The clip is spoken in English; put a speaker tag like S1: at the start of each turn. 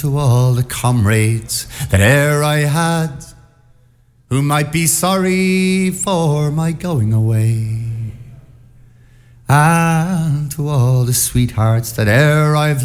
S1: to all the comrades that e'er I had, who might be sorry for my going away, and to all the sweethearts that e'er I've